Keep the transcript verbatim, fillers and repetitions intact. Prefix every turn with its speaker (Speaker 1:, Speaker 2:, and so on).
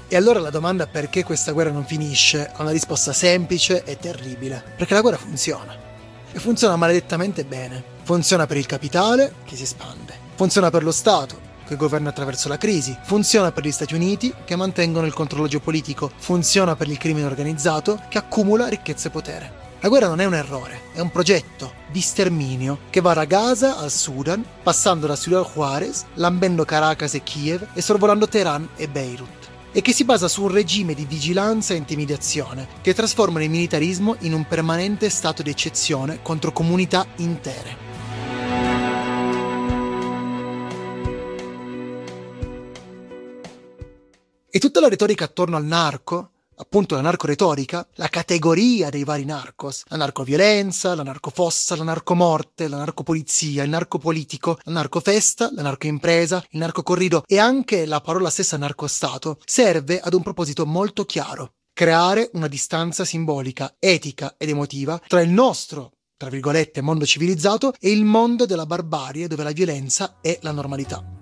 Speaker 1: E allora la domanda perché questa guerra non finisce ha una risposta semplice e terribile. Perché la guerra funziona. E funziona maledettamente bene. Funziona per il capitale, che si espande. Funziona per lo Stato, che governa attraverso la crisi. Funziona per gli Stati Uniti, che mantengono il controllo geopolitico. Funziona per il crimine organizzato, che accumula ricchezza e potere. La guerra non è un errore, è un progetto di sterminio che va da Gaza al Sudan, passando da Ciudad Juárez, lambendo Caracas e Kiev e sorvolando Teheran e Beirut. E che si basa su un regime di vigilanza e intimidazione che trasforma il militarismo in un permanente stato di eccezione contro comunità intere. E tutta la retorica attorno al narco, appunto la narcoretorica, la categoria dei vari narcos, la narcoviolenza, la narcofossa, la narcomorte, la narcopolizia, il narcopolitico, la narcofesta, la narcoimpresa, il narcocorrido e anche la parola stessa narcostato, serve ad un proposito molto chiaro: creare una distanza simbolica, etica ed emotiva tra il nostro, tra virgolette, mondo civilizzato e il mondo della barbarie dove la violenza è la normalità.